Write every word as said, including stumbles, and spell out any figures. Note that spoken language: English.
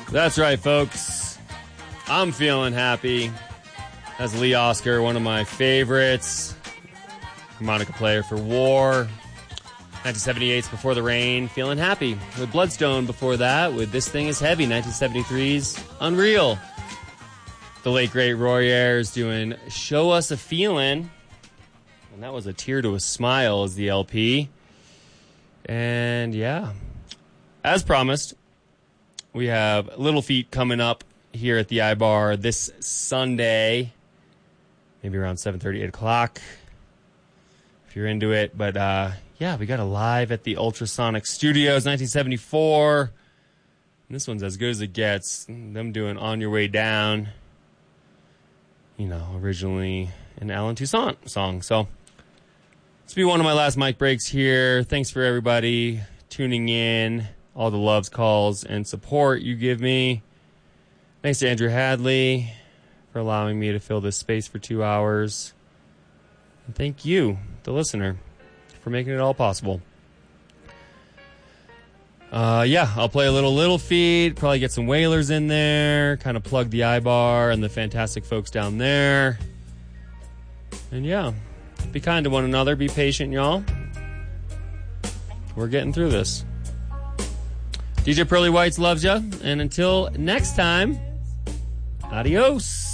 That's right, folks. I'm feeling happy. That's Lee Oskar, one of my favorites. Harmonica player for War. nineteen seventy-eight's Before the Rain. Feeling happy. With Bloodstone before that, with This Thing Is Heavy. nineteen seventy-three's Unreal. The late, great Roy Ayers doing Show Us a Feelin'. And that was A Tear to a Smile as the L P. And yeah, as promised, we have Little Feat coming up here at the I-Bar this Sunday, maybe around seven thirty, eight o'clock, if you're into it. But uh, yeah, we got a live at the Ultrasonic Studios, nineteen seventy-four. And this one's as good as it gets. Them doing On Your Way Down, you know, originally an Alan Toussaint song. So this will be one of my last mic breaks here. Thanks for everybody tuning in, all the loves, calls, and support you give me. Thanks to Andrew Hadley for allowing me to fill this space for two hours. And thank you, the listener, for making it all possible. Uh, yeah, I'll play a little Little Feat, probably get some Wailers in there, kind of plug the I-Bar and the fantastic folks down there. And yeah, be kind to one another, be patient, y'all. We're getting through this. D J Pearly Whites loves ya, and until next time, adios.